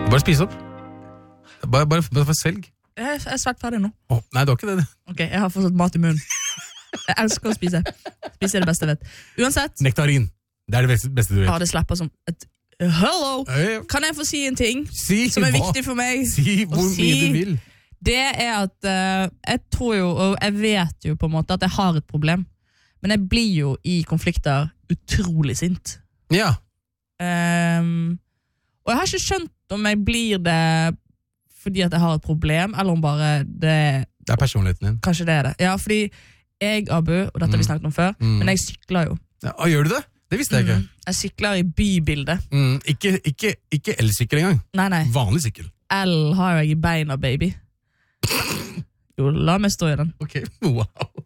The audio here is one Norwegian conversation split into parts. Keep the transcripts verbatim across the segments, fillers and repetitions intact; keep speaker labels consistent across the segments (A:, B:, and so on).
A: Bare spis opp. Bare, bare, bare for svelg.
B: Jeg er svært ferdig nå.
A: Oh, nei, du har ikke det.
B: Ok, jeg har fortsatt mat i munnen. Jeg elsker å spise. Spise er det beste jeg vet. Uansett.
A: Nektarin. Det er det beste, beste du vet.
B: Ja, det slipper som et hello.
A: Hey.
B: Kan jeg få si en ting
A: si
B: som er
A: hva?
B: viktig for meg?
A: Si hvor
B: si,
A: mye du vil.
B: Det er at uh, jeg tror jo, og jeg vet jo på en måte at jeg har et problem, men jeg blir jo i konflikter utrolig sint.
A: Ja.
B: Um, og jeg har ikke skjønt om jeg blir det fordi at jeg har et problem, eller om bare det...
A: Det er personligheten din.
B: Kanskje det er det. Ja, fordi jeg, Abu, og dette har
A: mm.
B: vi snakket om før, mm. men jeg sykler jo.
A: Ja, og gjør du det? Det visste jeg ikke.
B: Mm. Jeg sykler i bybildet.
A: Mm. Ikke, ikke, ikke elsykkel engang.
B: Nei, nei.
A: Vanlig sykkel.
B: L har jeg i beina, baby. Jo, la meg stå i den.
A: Ok, wow.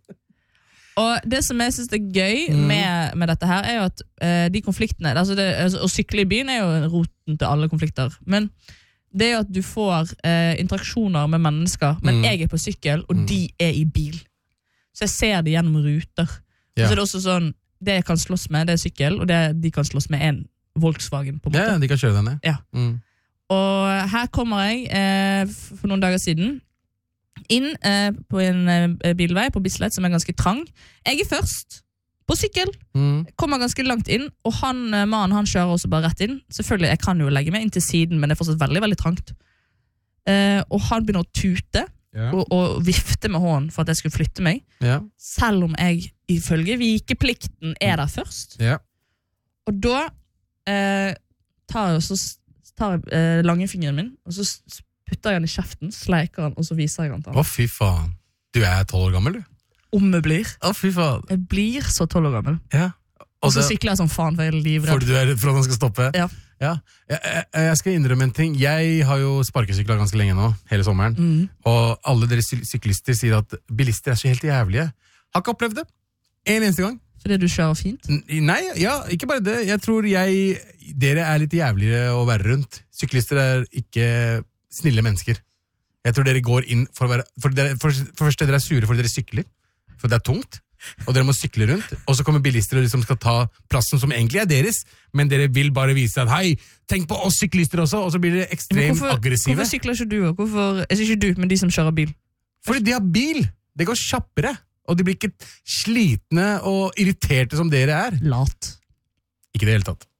B: Og det som jeg synes er gøy mm. med, med dette her, er jo at uh, de konfliktene, altså det, altså, å sykle i byen er jo roten til alle konflikter, men det er jo at du får uh, interaksjoner med mennesker, men mm. jeg er på sykkel, og mm. de er i bil. Så jeg ser det gjennom ruter. Ja. Så det er også sånn, det jeg kan slåss med, det er sykkel, og det de kan slåss med en Volkswagen, på en måte.
A: Ja, de kan kjøre denne.
B: Ja.
A: Mm.
B: Og her kommer jeg uh, for noen dager siden, inn eh, på en eh, bilvei på Bislett som er ganske trang. Jeg er først på sykkel. Mm. Kommer ganske langt inn, og han, eh, mannen han kjører også bare rett inn. Selvfølgelig, jeg kan jo legge meg inn til siden, men det er fortsatt veldig, veldig trangt. Eh, og han begynner å tute ja. og, og vifte med hånden for at jeg skulle flytte meg. Ja. Selv om jeg ifølge vikeplikten er der først. Ja. Og da eh, tar jeg, så, tar jeg eh, langefingeren min, og så putter jeg den i kjeften, sleiker den, og så viser jeg den til han.
A: Å, fy faen. Du er tolv år gammel, du?
B: Om jeg blir.
A: Å, fy faen.
B: Jeg blir så tolv år gammel.
A: Ja.
B: Og så sykler jeg som faen, for jeg er livredd.
A: Fordi du er redd for at han skal stoppe?
B: Ja.
A: Ja. Jeg, jeg, jeg skal innrømme en ting. Jeg har jo sparkesyklet ganske lenge nå, hele sommeren. Mm. Og alle dere syklister sier at bilister er så helt jævlige. Har ikke opplevd det. En eneste gang.
B: Fordi du kjører fint?
A: Nei, ja, ikke bare det. Jeg tror jeg, dere er litt jævligere å være rundt. Syklister er ikke snille mennesker. Jeg tror dere går inn for å være... For, dere, for, for først dere er sure fordi dere sykler, for det er tungt, og dere må sykle rundt, og så kommer bilister og liksom skal ta plassen som egentlig er deres, men dere vil bare vise at hei, tenk på oss syklister også, og så blir dere ekstremt
B: hvorfor,
A: aggressive.
B: Hvorfor sykler ikke du? Hvorfor, ikke du, men de som kjører bil?
A: Fordi de har bil! Det går kjappere, og de blir ikke slitne og irriterte som dere er.
B: Lat.
A: Ikke det hele tatt.